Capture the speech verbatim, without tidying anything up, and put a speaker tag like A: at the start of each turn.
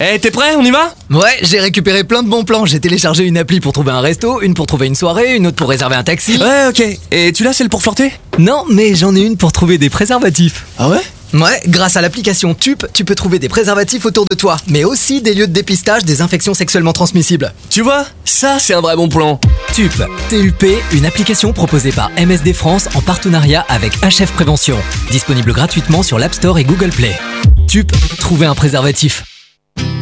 A: Eh, t'es prêt? On y va?
B: Ouais, j'ai récupéré plein de bons plans. J'ai téléchargé une appli pour trouver un resto, une pour trouver une soirée, une autre pour réserver un taxi.
A: Ouais, ok. Et tu l'as celle pour flirter?
B: Non, mais j'en ai une pour trouver des préservatifs.
A: Ah ouais?
B: Ouais, grâce à l'application T U P, tu peux trouver des préservatifs autour de toi, mais aussi des lieux de dépistage des infections sexuellement transmissibles.
A: Tu vois? Ça, c'est un vrai bon plan.
B: T U P, T U P, une application proposée par M S D France en partenariat avec H F Prévention. Disponible gratuitement sur l'App Store et Google Play. T U P, trouver un préservatif.